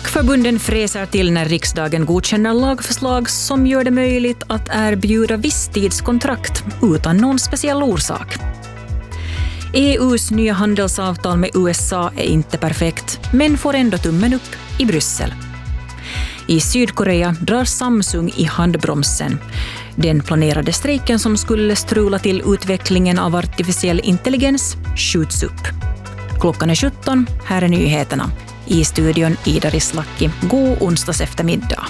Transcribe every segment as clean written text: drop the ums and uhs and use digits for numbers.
Fackförbunden fräser till när riksdagen godkänner lagförslag som gör det möjligt att erbjuda visstidskontrakt utan någon speciell orsak. EU:s nya handelsavtal med USA är inte perfekt, men får ändå tummen upp i Bryssel. I Sydkorea drar Samsung i handbromsen. Den planerade strejken som skulle strula till utvecklingen av artificiell intelligens skjuts upp. Klockan är 17, här är nyheterna. I studion Ida Rislaki. God onsdags eftermiddag.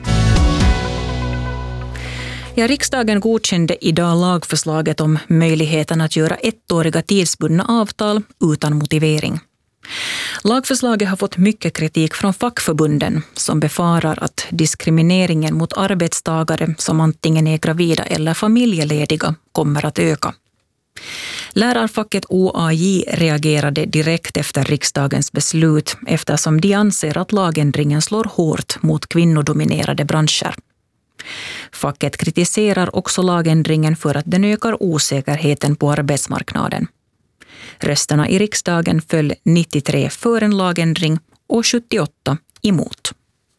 Ja, riksdagen godkände idag lagförslaget om möjligheten att göra ettåriga tidsbundna avtal utan motivering. Lagförslaget har fått mycket kritik från fackförbunden som befarar att diskrimineringen mot arbetstagare som antingen är gravida eller familjelediga kommer att öka. Lärarfacket OAJ reagerade direkt efter riksdagens beslut eftersom de anser att lagändringen slår hårt mot kvinnodominerade branscher. Facket kritiserar också lagändringen för att den ökar osäkerheten på arbetsmarknaden. Rösterna i riksdagen föll 93 för en lagändring och 78 emot.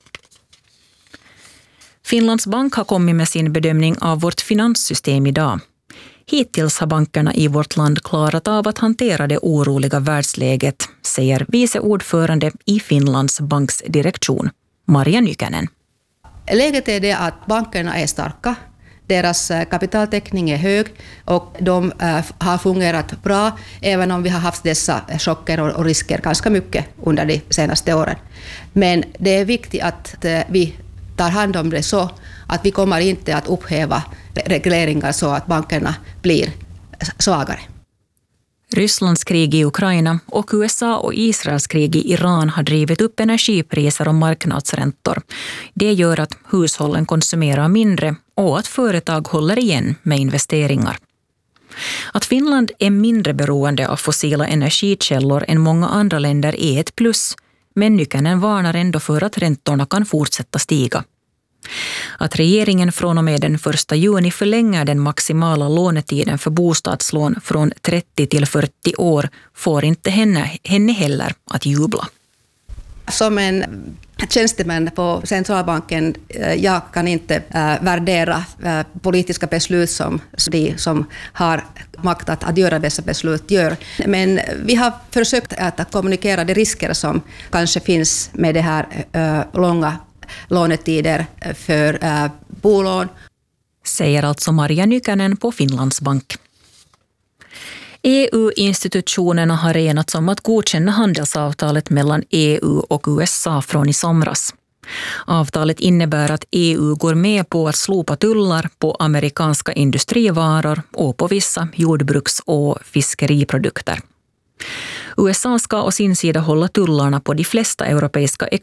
Finlands bank har kommit med sin bedömning av vårt finanssystem idag. Hittills har bankerna i vårt land klarat av att hantera det oroliga världsläget, säger vice ordförande i Finlands banks direktion, Marja Nykänen. Läget är det att bankerna är starka, deras kapitaltäckning är hög och de har fungerat bra även om vi har haft dessa chocker och risker ganska mycket under de senaste åren. Men det är viktigt att vi tar hand om det så att vi kommer inte att upphäva regleringar så att bankerna blir svagare. Rysslands krig i Ukraina och USA och Israels krig i Iran har drivit upp energipriser och marknadsräntor. Det gör att hushållen konsumerar mindre och att företag håller igen med investeringar. Att Finland är mindre beroende av fossila energikällor än många andra länder är ett plus, men Nykänen varnar ändå för att räntorna kan fortsätta stiga. Att regeringen från och med den 1 juni förlänger den maximala lånetiden för bostadslån från 30 till 40 år får inte henne heller att jubla. Som en tjänsteman på centralbanken, jag kan inte värdera politiska beslut som de som har makt att göra dessa beslut gör. Men vi har försökt att kommunicera de risker som kanske finns med det här långa lånetider för bolån. Säger alltså Marja Nykänen på Finlands bank. EU-institutionerna har enats om att godkänna handelsavtalet mellan EU och USA från i somras. Avtalet innebär att EU går med på att slopa tullar på amerikanska industrivaror och på vissa jordbruks- och fiskeriprodukter. USA ska å sin sida hålla tullarna på de flesta europeiska